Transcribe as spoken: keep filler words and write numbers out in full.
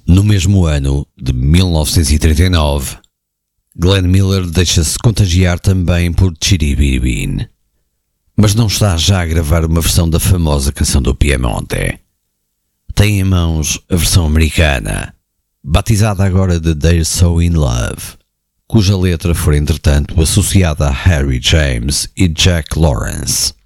No mesmo ano de mil novecentos e trinta e nove, Glenn Miller deixa-se contagiar também por Chitty Bitty Bean, mas não está já a gravar uma versão da famosa canção do Piemonte. Tem em mãos a versão americana, batizada agora de They're So In Love, cuja letra foi entretanto associada a Harry James e Jack Lawrence.